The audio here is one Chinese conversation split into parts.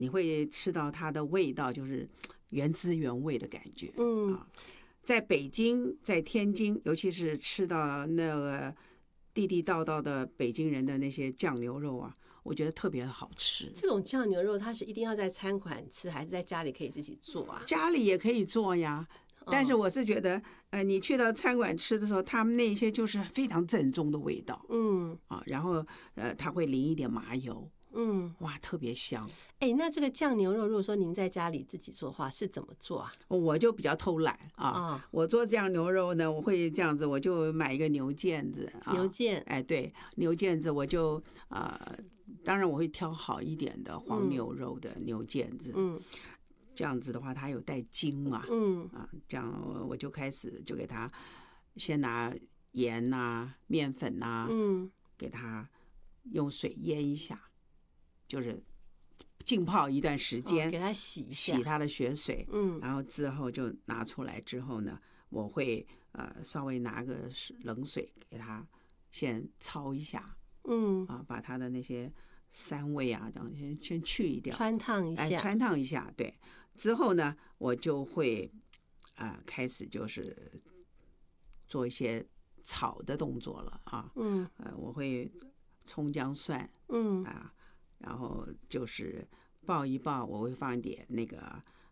你会吃到它的味道，就是原汁原味的感觉。在北京，在天津，尤其是吃到那个地地道道的北京人的那些酱牛肉啊，我觉得特别好吃。 这种酱牛肉，它是一定要在餐馆吃，还是在家里可以自己做啊？ 家里也可以做呀。但是我是觉得，你去到餐馆吃的时候，他们那些就是非常正宗的味道，然后它会淋一点麻油，哇，特别香。 那这个酱牛肉，如果说您在家里自己做的话，是怎么做啊？ 我就比较偷懒啊，我做酱牛肉呢，我会这样子，我就买一个牛腱子， 牛腱， 对，牛腱子我就当然我会挑好一点的黄牛肉的牛腱子，这样子的话，它有带筋嘛，这样我就开始就给它先拿盐啊、面粉啊，给它用水腌一下，就是浸泡一段时间， 给它洗一下， 洗它的血水，然后之后就拿出来之后呢，我会稍微拿个冷水给它先焯一下，把它的那些膻味啊，这样先去一掉， 穿烫一下， 穿烫一下，对。之后呢，我就会开始就是做一些炒的动作了啊，我会葱姜蒜，然后就是爆一爆，我会放一点那个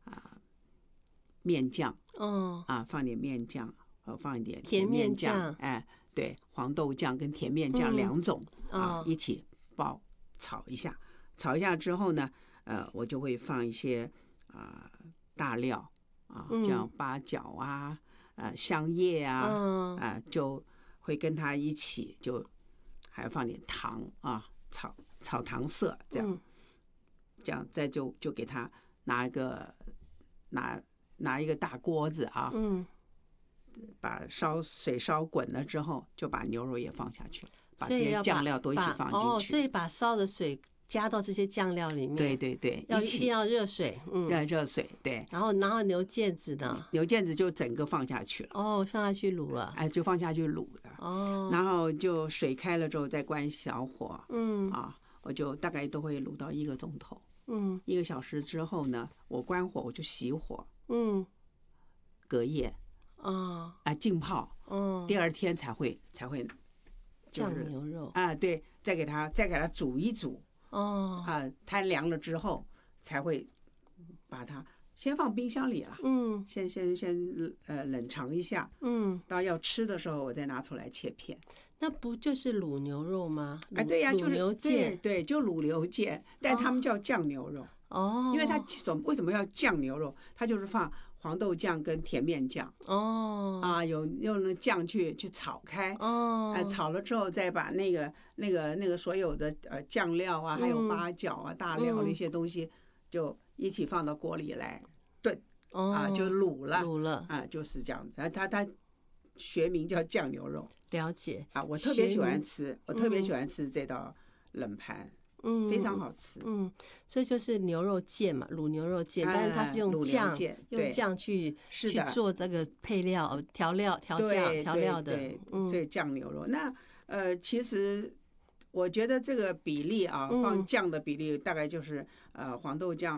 面酱，放点面酱，放一点甜面酱，对，黄豆酱跟甜面酱两种一起爆炒一下，炒一下之后呢，我就会放一些大料像八角啊、香叶啊，就会跟它一起，就还放点糖啊，炒糖色，这样再就给它拿一个大锅子啊，把水烧滚了之后，就把牛肉也放下去，把这些酱料都一起放进去。 所以把烧的水加到这些酱料里面。 对， 一定要热水， 热水，对。 然后牛腱子呢？ 牛腱子就整个放下去了。 放下去卤了。 就放下去卤的。然后就水开了之后再关小火。我就大概都会卤到1个钟头。1个小时之后呢，我关火，我就熄火。隔夜。浸泡。第二天才会酱牛肉对，再给它煮一煮。它凉了之后才会把它先放冰箱里了。先冷藏一下。到要吃的时候我再拿出来切片。 那不就是卤牛肉吗？ 对呀，就是牛腱。 对，就卤牛腱，但他们叫酱牛肉。因为它为什么要酱牛肉？它就是放黄豆酱跟甜面酱。用那酱去炒开。炒了之后再把那个所有的酱料啊，还有八角啊、大料那些东西，就一起放到锅里来炖。就卤了。就是这样子。它学名叫酱牛肉。 了解。 我特别喜欢吃这道冷盘。非常好吃。 这就是牛肉腱嘛，卤牛肉腱，但是它是用酱去做这个配料、调料的。 对，酱牛肉。那其实我觉得这个比例啊，放酱的比例大概就是黄豆酱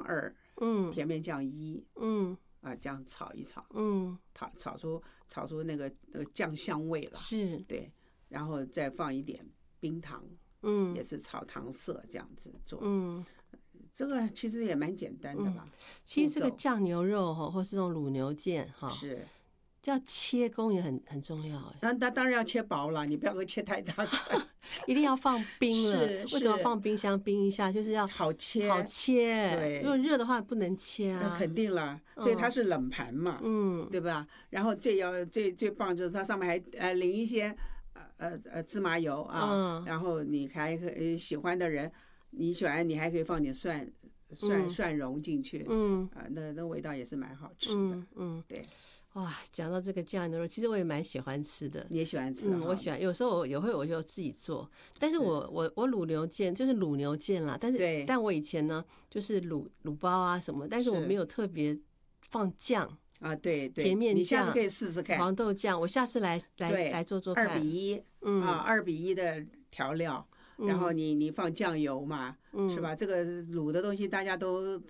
2，甜面酱1，这样炒一炒，炒出那个酱香味了。 是， 对，然后再放一点冰糖。也是炒糖色这样子做。这个其实也蛮简单的吧。 其实这个酱牛肉或是这种卤牛腱是要切工也很重要。 那当然要切薄了，你不要给切太大块。 一定要放冰了。为什么放冰箱冰一下？就是要好切。 对，如果热的话不能切啊。 那肯定了，所以它是冷盘嘛。对吧？然后最棒就是它上面还淋一些芝麻油啊。然后你还喜欢的人，你还可以放点蒜蓉进去。那味道也是蛮好吃的。对。 哇，讲到这个酱牛肉，其实我也蛮喜欢吃的。 你也喜欢吃？ 我喜欢，有时候我就自己做。但是我卤牛腱就是卤牛腱啦，但我以前呢就是卤包啊什么，但是我没有特别放酱。 对， 甜面酱， 你下次可以试试看黄豆酱，我下次来做做看。 2:1，2:1的调料， 然后你放酱油嘛，是吧？这个卤的东西大家都